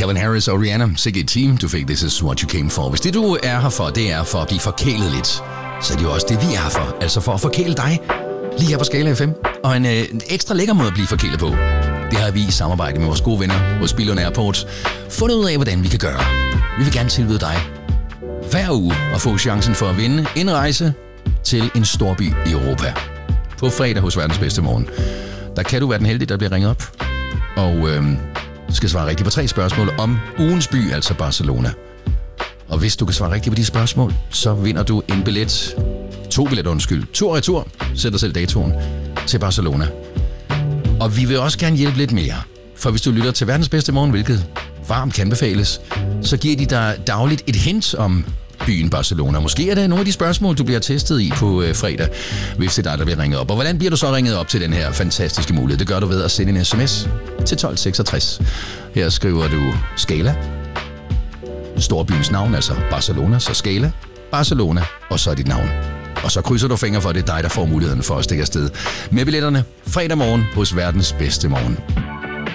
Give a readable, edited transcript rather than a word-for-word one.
Calvin Harris og Rihanna, sikke et team. Du fik This Is What You Came For. Hvis det du er her for, det er for at blive forkælet lidt, så er det jo også det, vi er her for. Altså for at forkæle dig, lige her på Skala FM. Og en ekstra lækker måde at blive forkælet på. Det har vi i samarbejde med vores gode venner hos Billund Airport fundet ud af, hvordan vi kan gøre. Vi vil gerne tilbyde dig hver uge at få chancen for at vinde en rejse til en storby i Europa. På fredag hos Verdens Bedste Morgen. Der kan du være den heldige, der bliver ringet op. Og du skal svare rigtigt på 3 spørgsmål om ugens by, altså Barcelona. Og hvis du kan svare rigtigt på de spørgsmål, så vinder du en billet. 2 billetter, 2 retur. Sæt dig selv datoen til Barcelona. Og vi vil også gerne hjælpe lidt mere. For hvis du lytter til Verdens Bedste Morgen, hvilket varmt kan befales, så giver de dig dagligt et hint om byen Barcelona. Måske er der nogle af de spørgsmål, du bliver testet i på fredag, hvis det er dig, der bliver ringet op. Og hvordan bliver du så ringet op til den her fantastiske mulighed? Det gør du ved at sende en sms til 1266. Her skriver du Skala, storbyens navn, altså Barcelona, så Skala, Barcelona, og så dit navn. Og så krydser du fingre for, at det er dig, der får muligheden for at stikke afsted med billetterne fredag morgen hos Verdens Bedste Morgen.